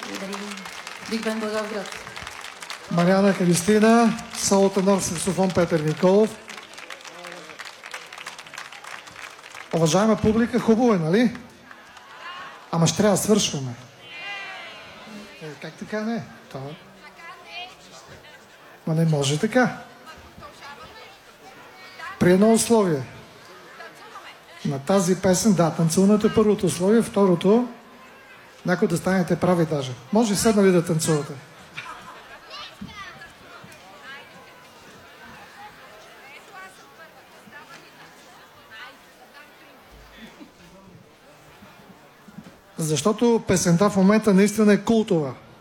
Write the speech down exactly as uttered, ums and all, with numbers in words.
Благодарим. Биг Бен Благоевград. Мариана Кристина, соло тенор саксофон Петър Николов. Уважаема публика, хубаво е, нали? Ама ще трябва да свършваме. Е, как така не? Това... Ма не може така. При едно условие. На тази песен, да, танцуването е първото условие, второто, някой да станете прави даже. Може седнали да танцувате. Защото песента в момента наистина е култова.